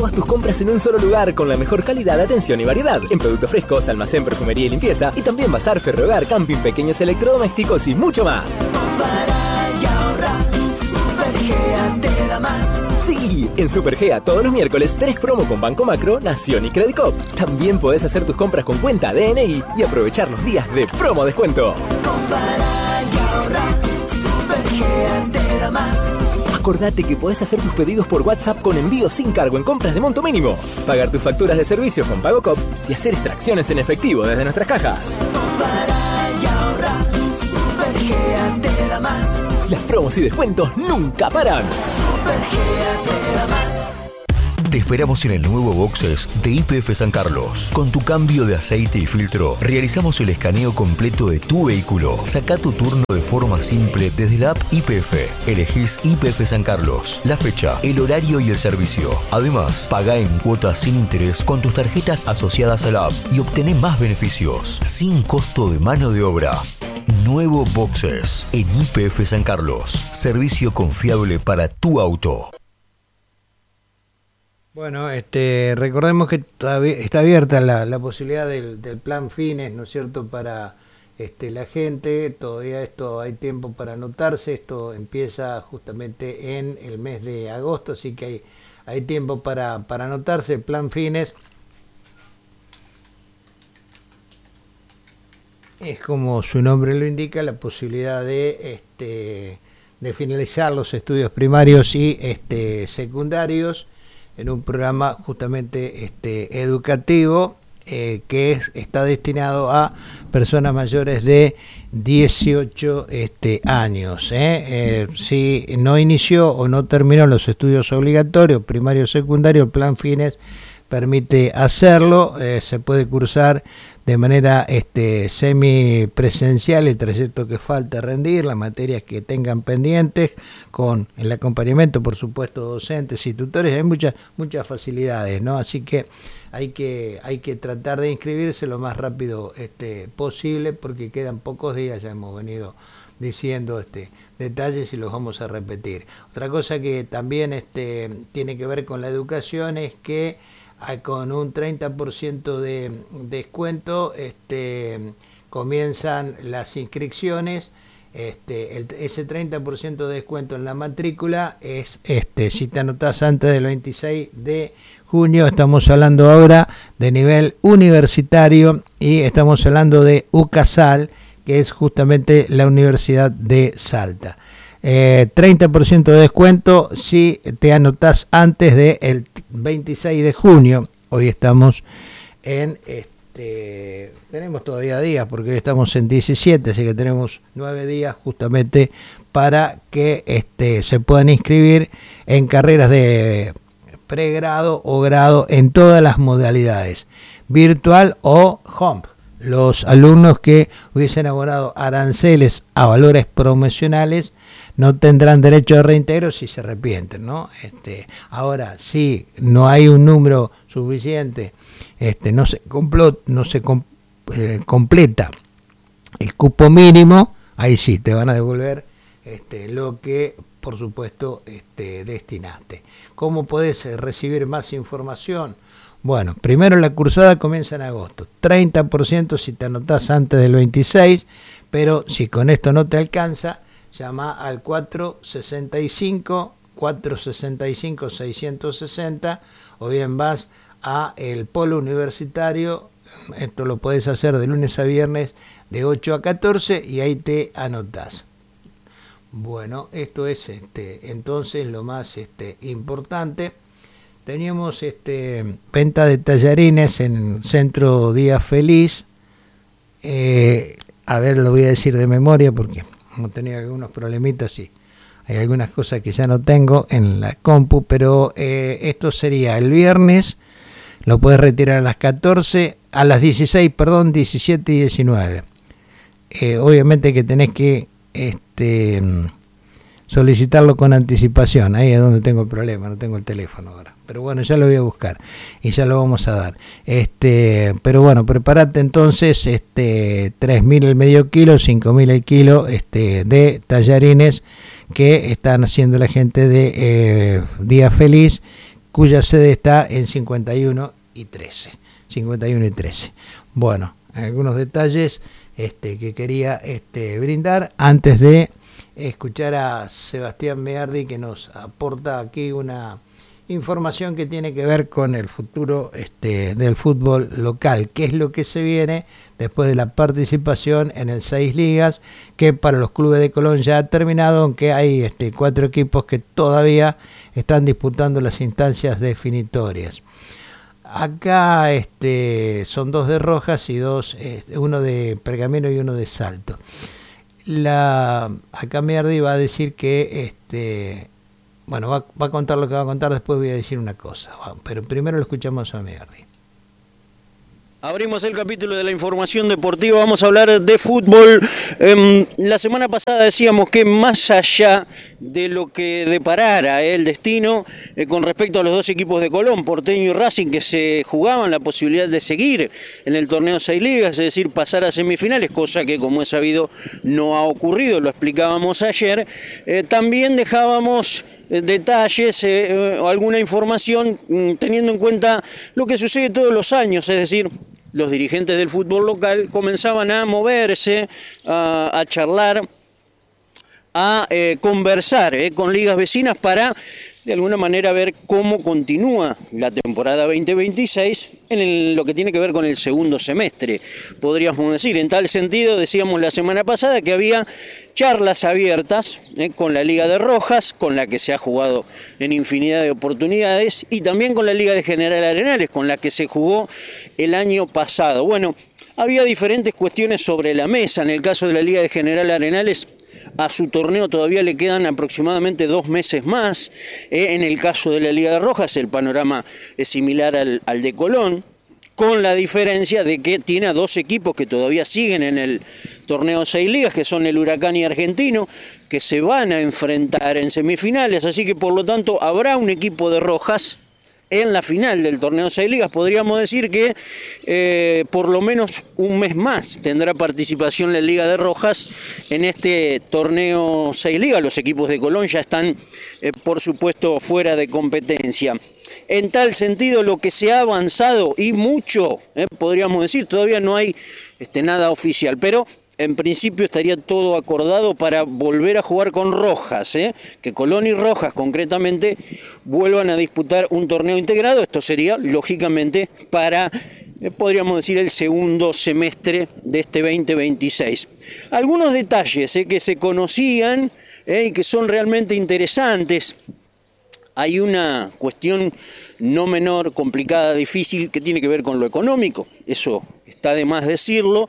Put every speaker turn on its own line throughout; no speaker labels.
todas tus compras en un solo lugar con la mejor calidad, atención y variedad. En productos frescos, almacén, perfumería y limpieza. Y también bazar, ferrohogar, camping, pequeños electrodomésticos y mucho más.
Comparar y ahorrar, Supergea te da más.
Sí, en Supergea todos los miércoles tenés promo con Banco Macro, Nación y Credicop. También podés hacer tus compras con cuenta DNI y aprovechar los días de promo descuento.
Comparar y ahorrar, Supergea te da más.
Acordate que podés hacer tus pedidos por WhatsApp con envío sin cargo en compras de monto mínimo, pagar tus facturas de servicios con PagoCop y hacer extracciones en efectivo desde nuestras cajas.
Comparar y ahorrar, Supergea te da más.
Las promos y descuentos nunca paran.
Supergea te da más.
Te esperamos en el nuevo Boxes de YPF San Carlos. Con tu cambio de aceite y filtro, realizamos el escaneo completo de tu vehículo. Saca tu turno de forma simple desde la app YPF. Elegís YPF San Carlos, la fecha, el horario y el servicio. Además, paga en cuotas sin interés con tus tarjetas asociadas a la app y obtené más beneficios, sin costo de mano de obra. Nuevo Boxes en YPF San Carlos. Servicio confiable para tu auto.
Bueno, recordemos que está abierta la posibilidad del plan Fines, ¿no es cierto?, para la gente. Todavía esto hay tiempo para anotarse. Esto empieza justamente en el mes de agosto, así que hay tiempo para anotarse. El plan Fines es, como su nombre lo indica, la posibilidad de finalizar los estudios primarios y secundarios en un programa justamente educativo que está destinado a personas mayores de 18 años. Si no inició o no terminó los estudios obligatorios, primario o secundario, el plan Fines permite hacerlo. Se puede cursar de manera semipresencial el trayecto que falta rendir, las materias que tengan pendientes, con el acompañamiento, por supuesto, docentes y tutores. Hay muchas facilidades, ¿no? Así que hay que tratar de inscribirse lo más rápido posible, porque quedan pocos días. Ya hemos venido diciendo detalles y los vamos a repetir. Otra cosa que también tiene que ver con la educación es que con un 30% de descuento comienzan las inscripciones. Ese 30% de descuento en la matrícula es si te anotás antes del 26 de junio. Estamos hablando ahora de nivel universitario y estamos hablando de UCASAL, que es justamente la Universidad de Salta. 30% de descuento si te anotás antes del 26 de junio. Hoy estamos en tenemos todavía días, porque hoy estamos en 17, así que tenemos 9 días justamente para que se puedan inscribir en carreras de pregrado o grado en todas las modalidades, virtual o home. Los alumnos que hubiesen abonado aranceles a valores promocionales no tendrán derecho de reintegro si se arrepienten, ¿no? Ahora, si no hay un número suficiente, no se completa el cupo mínimo, ahí sí te van a devolver lo que, por supuesto, destinaste. ¿Cómo podés recibir más información? Bueno, primero la cursada comienza en agosto, 30% si te anotás antes del 26, pero si con esto no te alcanza, llama al 465-660, o bien vas a el polo universitario. Esto lo podés hacer de lunes a viernes de 8 a 14 y ahí te anotás. Bueno, esto es entonces lo más importante. Teníamos venta de tallarines en Centro Día Feliz. A ver, lo voy a decir de memoria porque hemos tenido algunos problemitas y hay algunas cosas que ya no tengo en la compu, pero esto sería el viernes. Lo puedes retirar a las 14, a las 16, 17 y 19. Obviamente que tenés que solicitarlo con anticipación. Ahí es donde tengo el problema, no tengo el teléfono ahora. Pero bueno, ya lo voy a buscar y ya lo vamos a dar. Pero bueno, prepárate entonces 3.000 el medio kilo, 5.000 el kilo de tallarines que están haciendo la gente de Día Feliz, cuya sede está en 51 y 13. Bueno, algunos detalles que quería brindar antes de escuchar a Sebastián Meardi, que nos aporta aquí una información que tiene que ver con el futuro del fútbol local, qué es lo que se viene después de la participación en el 6 ligas, que para los clubes de Colón ya ha terminado, aunque hay 4 equipos que todavía están disputando las instancias definitorias. Acá son 2 de Rojas y 2, uno de Pergamino y uno de Salto. Acá Meardi va a decir que bueno, va a contar lo que va a contar, después voy a decir una cosa, pero primero lo escuchamos a Meardi.
Abrimos el capítulo de la información deportiva, vamos a hablar de fútbol. La semana pasada decíamos que más allá de lo que deparara el destino con respecto a los 2 equipos de Colón, Porteño y Racing, que se jugaban la posibilidad de seguir en el torneo 6 ligas, es decir, pasar a semifinales, cosa que como es sabido no ha ocurrido, lo explicábamos ayer, también dejábamos detalles o alguna información teniendo en cuenta lo que sucede todos los años, es decir, los dirigentes del fútbol local comenzaban a moverse, a charlar, a conversar con ligas vecinas para de alguna manera ver cómo continúa la temporada 2026 en lo que tiene que ver con el segundo semestre, podríamos decir. En tal sentido, decíamos la semana pasada que había charlas abiertas con la Liga de Rojas, con la que se ha jugado en infinidad de oportunidades, y también con la Liga de General Arenales, con la que se jugó el año pasado. Bueno, había diferentes cuestiones sobre la mesa. En el caso de la Liga de General Arenales, a su torneo todavía le quedan aproximadamente 2 meses más. En el caso de la Liga de Rojas, el panorama es similar al de Colón, con la diferencia de que tiene a 2 equipos que todavía siguen en el torneo 6 ligas, que son el Huracán y Argentino, que se van a enfrentar en semifinales, así que por lo tanto habrá un equipo de Rojas en la final del torneo 6 ligas. Podríamos decir que por lo menos un mes más tendrá participación la Liga de Rojas en este torneo 6 ligas. Los equipos de Colón ya están, por supuesto, fuera de competencia. En tal sentido, lo que se ha avanzado, y mucho, podríamos decir, todavía no hay nada oficial, pero en principio estaría todo acordado para volver a jugar con Rojas, que Colón y Rojas concretamente vuelvan a disputar un torneo integrado. Esto sería, lógicamente, para, podríamos decir, el segundo semestre de este 2026. Algunos detalles que se conocían y que son realmente interesantes. Hay una cuestión no menor, complicada, difícil, que tiene que ver con lo económico. Eso está de más decirlo.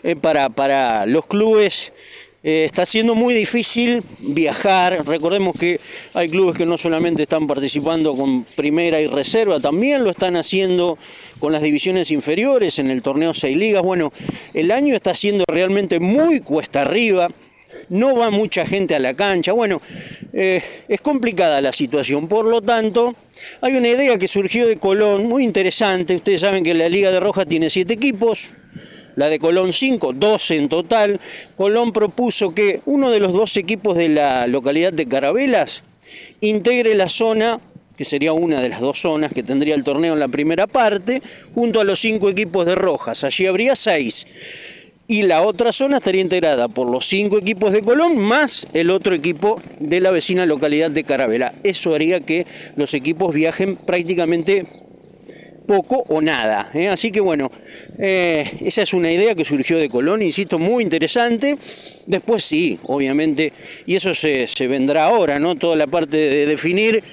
Para los clubes está siendo muy difícil viajar. Recordemos que hay clubes que no solamente están participando con primera y reserva, también lo están haciendo con las divisiones inferiores en el torneo 6 ligas. Bueno, el año está siendo realmente muy cuesta arriba. No va mucha gente a la cancha. Bueno, es complicada la situación. Por lo tanto, hay una idea que surgió de Colón muy interesante. Ustedes saben que la Liga de Rojas tiene 7 equipos, la de Colón 5, 12 en total. Colón propuso que uno de los 2 equipos de la localidad de Carabelas integre la zona, que sería una de las 2 zonas que tendría el torneo en la primera parte, junto a los 5 equipos de Rojas. Allí habría 6. Y la otra zona estaría integrada por los 5 equipos de Colón más el otro equipo de la vecina localidad de Carabela. Eso haría que los equipos viajen prácticamente poco o nada. Así que bueno, esa es una idea que surgió de Colón, insisto, muy interesante. Después sí, obviamente, y eso se vendrá ahora, ¿no? Toda la parte de definir.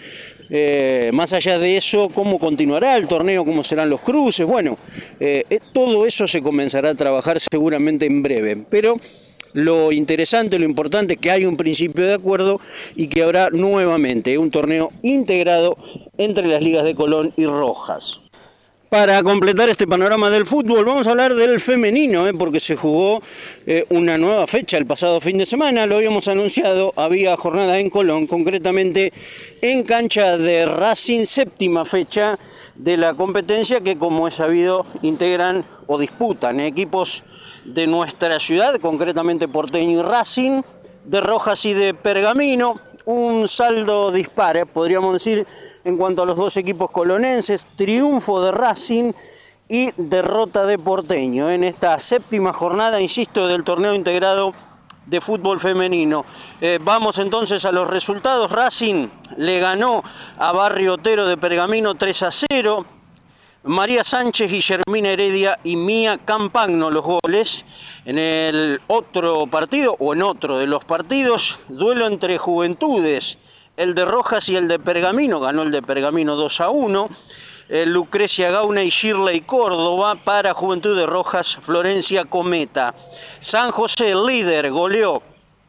Más allá de eso, cómo continuará el torneo, cómo serán los cruces, bueno, todo eso se comenzará a trabajar seguramente en breve, pero lo interesante, lo importante es que hay un principio de acuerdo y que habrá nuevamente un torneo integrado entre las ligas de Colón y Rojas. Para completar este panorama del fútbol, vamos a hablar del femenino, porque se jugó una nueva fecha el pasado fin de semana, lo habíamos anunciado, había jornada en Colón, concretamente en cancha de Racing, 7ª fecha de la competencia que, como es sabido, integran o disputan equipos de nuestra ciudad, concretamente Porteño y Racing, de Rojas y de Pergamino. un saldo dispar, podríamos decir, en cuanto a los dos equipos colonenses. Triunfo de Racing y derrota de Porteño en esta séptima jornada, insisto, del torneo integrado de fútbol femenino. Vamos entonces a los resultados. Racing le ganó a Barrio Otero de Pergamino 3-0. María Sánchez, Guillermina Heredia y Mía Campagno los goles. En el otro partido, o en otro de los partidos, duelo entre Juventudes, el de Rojas y el de Pergamino. Ganó el de Pergamino 2-1. Lucrecia Gauna y Shirley Córdoba. Para Juventud de Rojas, Florencia Cometa. San José, el líder, goleó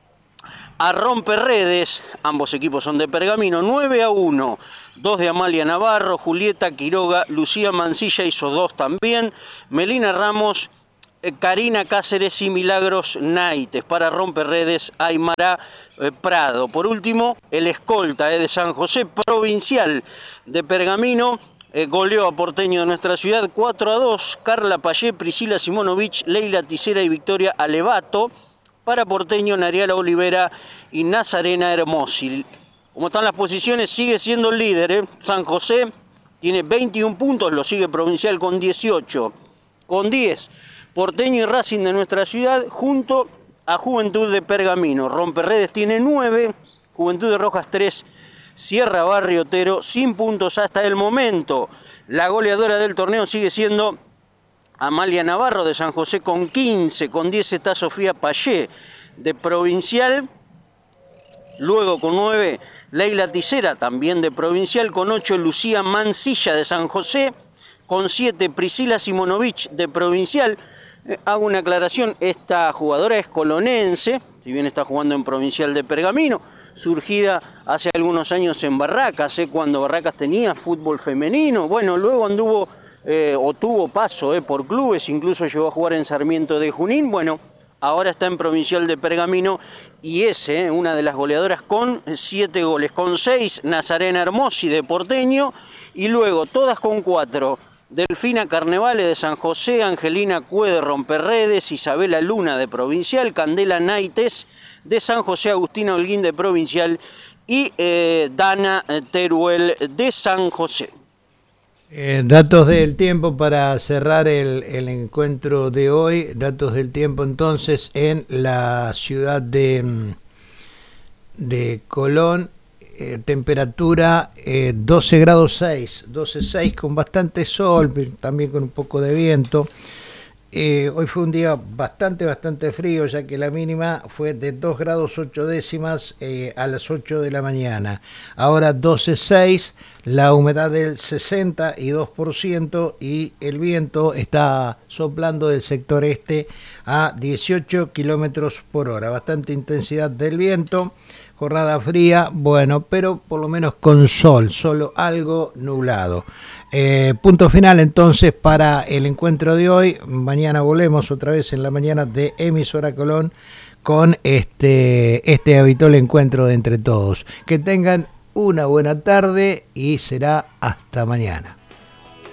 a Romperredes, ambos equipos son de Pergamino, 9-1. 2 de Amalia Navarro, Julieta Quiroga, Lucía Mancilla hizo 2 también. Melina Ramos, Karina Cáceres y Milagros Naites. Para Romperredes, Aymara Prado. Por último, el escolta de San José, Provincial de Pergamino. Goleó a Porteño de nuestra ciudad 4-2. Carla Payé, Priscila Simonovich, Leila Ticera y Victoria Alevato. Para Porteño, Nariala Olivera y Nazarena Hermosil. Como están las posiciones, sigue siendo el líder. San José tiene 21 puntos, lo sigue Provincial con 18. Con 10, Porteño y Racing de nuestra ciudad, junto a Juventud de Pergamino. Romperredes tiene 9, Juventud de Rojas 3, cierra Barrio Otero sin puntos hasta el momento. La goleadora del torneo sigue siendo Amalia Navarro de San José con 15, con 10 está Sofía Payé de Provincial. Luego con 9, Leila Ticera, también de Provincial. Con 8, Lucía Mancilla de San José. Con 7, Priscila Simonovich de Provincial. Hago una aclaración, esta jugadora es colonense, si bien está jugando en Provincial de Pergamino, surgida hace algunos años en Barracas, cuando Barracas tenía fútbol femenino. Bueno, luego anduvo o tuvo paso por clubes, incluso llegó a jugar en Sarmiento de Junín. Bueno, ahora está en Provincial de Pergamino y es una de las goleadoras con 7 goles. Con 6, Nazarena Hermosi de Porteño, y luego todas con 4. Delfina Carnevale de San José, Angelina Cue de Romperredes, Isabela Luna de Provincial, Candela Naites de San José, Agustina Holguín de Provincial y Dana Teruel de San José.
Datos del tiempo para cerrar el encuentro de hoy. Datos del tiempo entonces en la ciudad de Colón. Temperatura 12 grados 6, 12,6 con bastante sol, también con un poco de viento. Hoy fue un día bastante frío, ya que la mínima fue de 2 grados 8 décimas a las 8 de la mañana. Ahora 12,6, la humedad del 62% y el viento está soplando del sector este a 18 kilómetros por hora. Bastante intensidad del viento. Jornada fría, bueno, pero por lo menos con sol, solo algo nublado. Punto final entonces para el encuentro de hoy. Mañana volvemos otra vez en la mañana de Emisora Colón con este habitual encuentro de entre todos. Que tengan una buena tarde y será hasta mañana.